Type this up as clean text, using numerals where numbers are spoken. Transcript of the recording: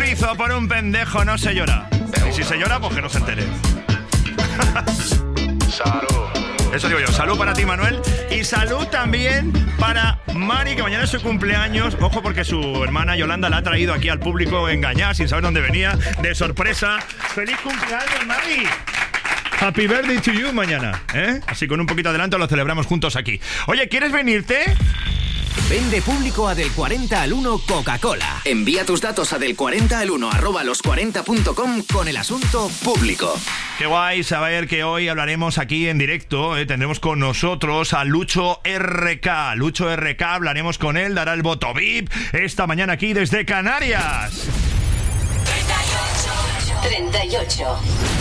suizo por un pendejo no se llora. Y si se llora, pues que no se entere. Salud. Eso digo yo. Salud para ti, Manuel. Y salud también para Mari, que mañana es su cumpleaños. Ojo, porque su hermana Yolanda la ha traído aquí al público engañada, sin saber dónde venía, de sorpresa. ¡Feliz cumpleaños, Mari! Happy birthday to you mañana, ¿eh? Así con un poquito de adelanto lo celebramos juntos aquí. Oye, ¿quieres venirte? Vende público a Del 40 al 1 Coca-Cola. Envía tus datos a del40al1 @los40.com con el asunto público. Qué guay saber que hoy hablaremos aquí en directo. Tendremos con nosotros a Lucho RK. Lucho RK, hablaremos con él, dará el voto VIP esta mañana aquí desde Canarias. 38.